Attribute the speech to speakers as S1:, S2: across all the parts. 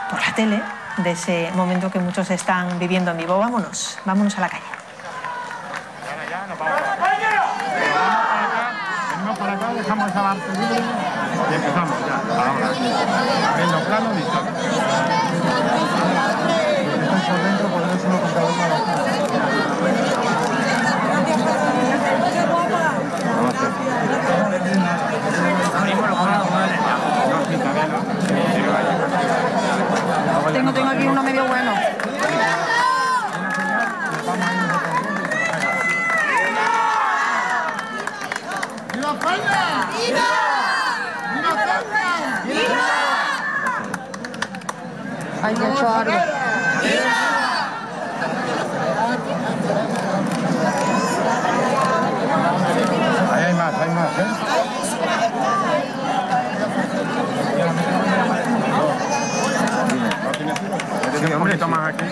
S1: por la tele de ese momento que muchos están viviendo en vivo. Vámonos a la calle.
S2: Ya, nos vamos. Venimos para acá, dejamos esa parte libre y empezamos ya. Ahora, viendo plano, distancia. Estoy por dentro, por eso no con cada uno de los
S3: Tengo aquí uno medio bueno.
S4: ¡Viva España! ¡Viva! ¡Viva España! ¡Viva!
S3: Ay, me he hecho algo.
S2: Ahí hay más, ¿eh? Sí, un poquito más aquí.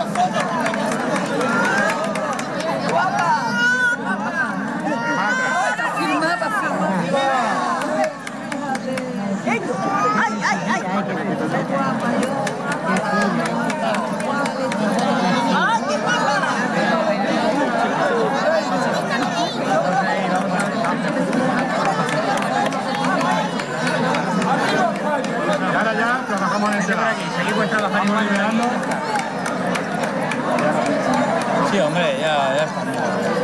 S2: Y ahora ya trabajamos en ese lado.
S5: Seguimos trabajando
S2: Vamos liberando.
S5: Sí, hombre, ya estamos.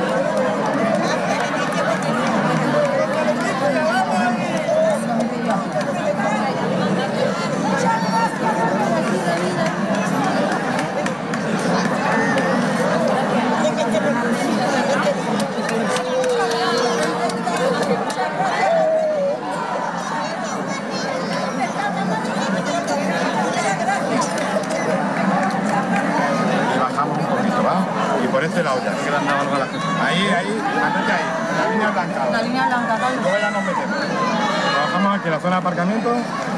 S2: Por este lado ya. Ahí, mantente ahí. La línea blanca.
S3: La línea blanca, ¿vale?
S2: Luego ya nos metemos. Trabajamos aquí en la zona de aparcamiento.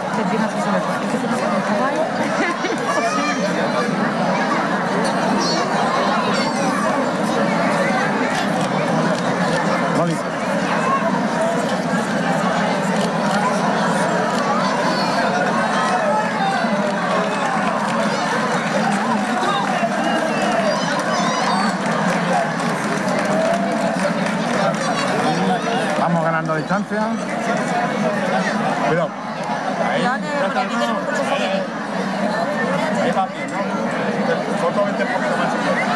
S2: Molly. Vamos ganando distancia. Cuidado. Ahí. Ahí va bien, ¿no? Foto, vente un poquito más.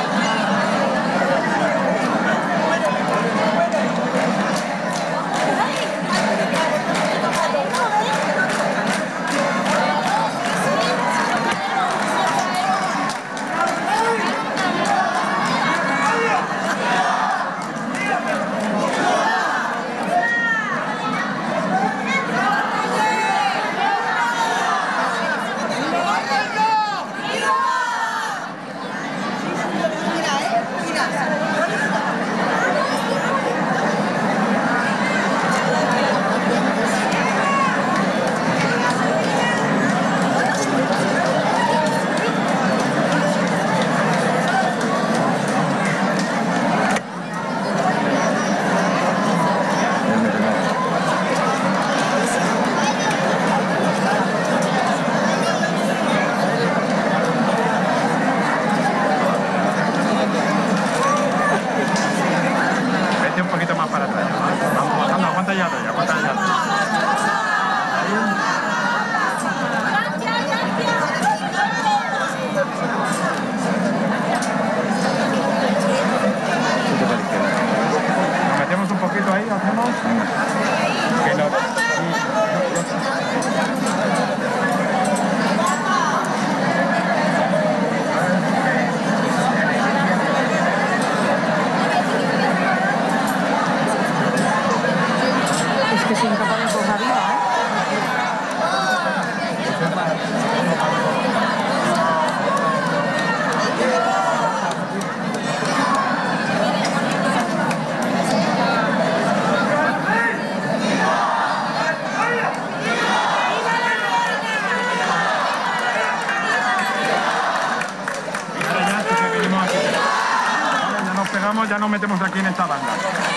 S2: Ya nos metemos aquí en esta banda.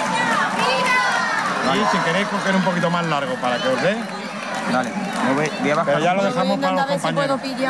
S2: Y si queréis coger un poquito más largo para que os dé.
S5: Dale, voy a bajar.
S2: Pero ya lo dejamos para los compañeros.